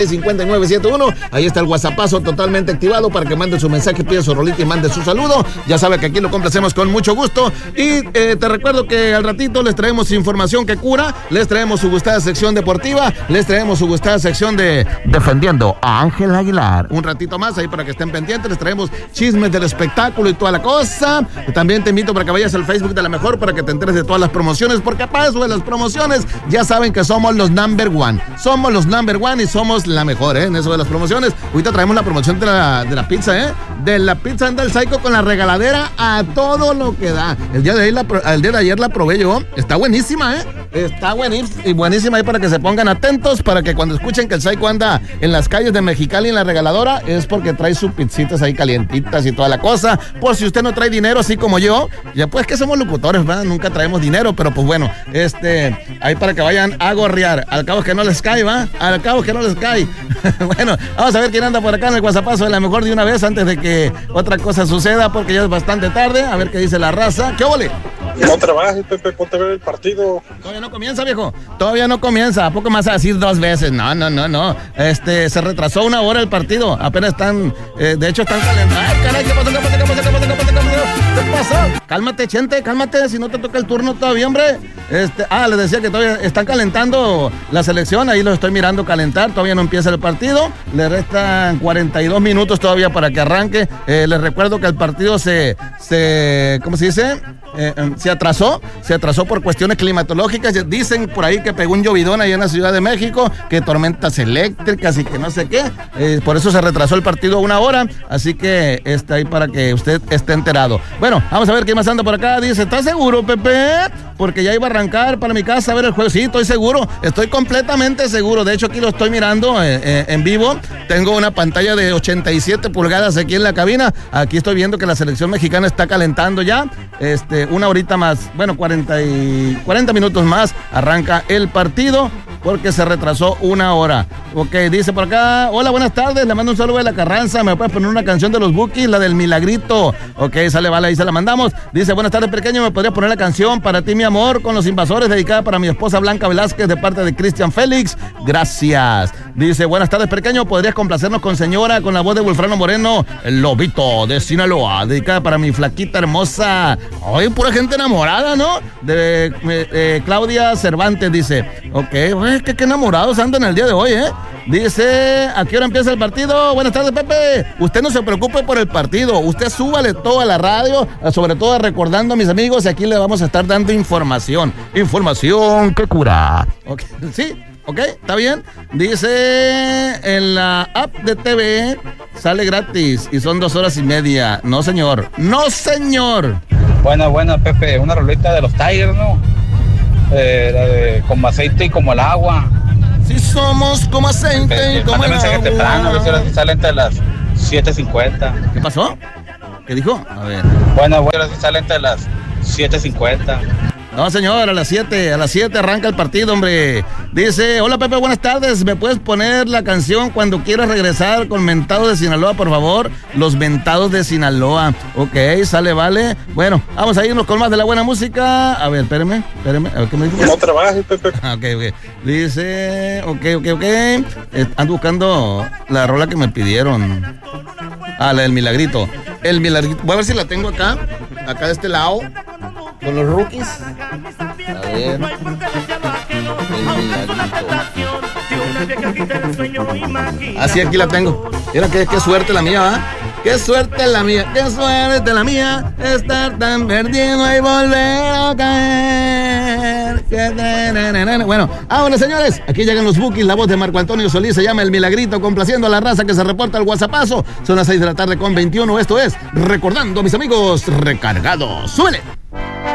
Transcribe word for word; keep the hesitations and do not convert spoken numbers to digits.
cincuenta y nueve setenta y uno. Ahí está el WhatsAppazo totalmente activado para que mande su mensaje, pide su rolita y mande su saludo. Ya sabe que aquí lo complacemos con mucho gusto. Y eh, te recuerdo que al ratito les traemos información que cura, les traemos su gustada sección deportiva, les traemos su gustada sección de Defendiendo a Ángel Aguilar. Un ratito más ahí para que estén pendientes, les traemos chismes del espectáculo y toda la cosa. También te invito para que vayas al Facebook de La Mejor para que te enteres de todas las promociones, porque para eso de las promociones ya saben que somos los number one. Somos los number one y somos la mejor, ¿eh? En eso de las promociones. Ahorita traemos la promoción de la, de la pizza, ¿eh? De la pizza anda el Psycho con la regaladera a todo lo que da. El día de, ahí la, el día de ayer la probé yo. Está buenísima, ¿eh? Está buenísima y buenísima ahí para que se pongan atentos, para que cuando escuchen que el Psycho anda en las calles de Mexicali en la regaladora, es porque trae sus pizzitas ahí calientitas y toda la cosa. Por si usted no trae dinero así como yo, ya pues que somos locutores, ¿verdad? Nunca traemos dinero, pero pues bueno, este, ahí para que vayan a gorrear. Al cabo que no les cae, ¿va? Al cabo que no les cae. Bueno, vamos a ver quién anda por acá en el WhatsAppazo de La Mejor de una vez antes de que otra cosa suceda, porque ya es bastante tarde. A ver qué dice la raza. ¿Qué ole? No trabajes, Pepe, ponte a ver el partido. Todavía no comienza, viejo. Todavía no comienza. ¿A poco más a decir dos veces? No, no, no, no. Este, se retrasó una hora el partido. Apenas están, eh, de hecho están calentando. ¡Ay, caray! ¿Qué pasó? ¿Qué pasó? ¿Qué pasó? ¿Qué pasó? ¿Qué pasó? ¿Qué pasó? ¿Qué pasó? Cálmate, Chente, cálmate. Si no te toca el turno todavía, hombre. Este, ah, les decía que todavía están calentando la selección. Ahí los estoy mirando calentar. Todavía no empieza el partido. Le restan cuarenta y dos minutos todavía para que arranque. Eh, les recuerdo que el partido se, se ¿cómo se dice? Eh, eh, se atrasó, se atrasó por cuestiones climatológicas. Dicen por ahí que pegó un llovidón ahí en la Ciudad de México, que tormentas eléctricas y que no sé qué. Eh, por eso se retrasó el partido una hora. Así que está ahí para que usted esté enterado. Bueno, vamos a ver quién más anda por acá. Dice, ¿estás seguro, Pepe? Porque ya iba a arrancar para mi casa a ver el juego. Sí, estoy seguro, estoy completamente seguro. De hecho, aquí lo estoy mirando eh, eh, en vivo. Tengo una pantalla de ochenta y siete pulgadas aquí en la cabina. Aquí estoy viendo que la selección mexicana está calentando ya. Este, una horita más, bueno, cuarenta, y, cuarenta minutos más arranca el partido porque se retrasó una hora. Ok, dice por acá, hola, buenas tardes, le mando un saludo de La Carranza, me puedes poner una canción de los Bukis, la del Milagrito. Ok, sale, vale, ahí se la mandamos. Dice, buenas tardes, pequeño, me podrías poner la canción Para ti, mi amor, con los invasores, dedicada para mi esposa Blanca Velázquez, de parte de Cristian Félix. Gracias. Dice, buenas tardes, pequeño, podrías complacernos con Señora, con la voz de Wolfrano Moreno, el Lobito de Sinaloa, dedicada para mi flaquita hermosa. Ay, pura gente enamorada, ¿no? De eh, eh, Claudia Cervantes, dice. Ok, es que qué enamorados andan el día de hoy, ¿eh? Dice, ¿a qué hora empieza el partido? Buenas tardes, Pepe. Usted no se preocupe por el partido. Usted súbale todo a la radio, sobre todo recordando a mis amigos, y aquí le vamos a estar dando información. Información que cura. Ok, sí. Ok, ¿está bien? Dice, en la app de T V sale gratis y son dos horas y media. No, señor. No, señor. Bueno, bueno, Pepe, una rolita de los Tigers, ¿no? Eh, la de como aceite y como el agua. Si somos como aceite Pepe, y como el agua. mensaje temprano, a ver si ahora sí sale entre las siete cincuenta. ¿Qué pasó? ¿Qué dijo? A ver. Bueno, bueno, ahora sí sale entre las siete cincuenta. No, señor, a las siete, a las siete arranca el partido, hombre. Dice, hola, Pepe, buenas tardes. ¿Me puedes poner la canción Cuando quieras regresar con Mentados de Sinaloa, por favor? Los Mentados de Sinaloa. Ok, sale, vale. Bueno, vamos a irnos con más de la buena música. A ver, espérame, espérame. A ver, ¿qué me dijo? No trabajes, Pepe. Ok, ok. Dice, ok, ok, ok. Eh, ando buscando la rola que me pidieron. Ah, la del Milagrito. El Milagrito. Voy a ver si la tengo acá. Acá de este lado. Con los rookies. A ver. Así ah, aquí la tengo. Mira qué, qué suerte la mía, ¿va? Qué suerte la mía, qué suerte la mía, estar tan perdido y volver a caer. Bueno, ah, bueno, señores, aquí llegan los Bukis, la voz de Marco Antonio Solís se llama El Milagrito, complaciendo a la raza que se reporta al WhatsAppazo. Son las seis de la tarde con veintiuno, esto es Recordando a mis amigos recargados. ¡Súbele!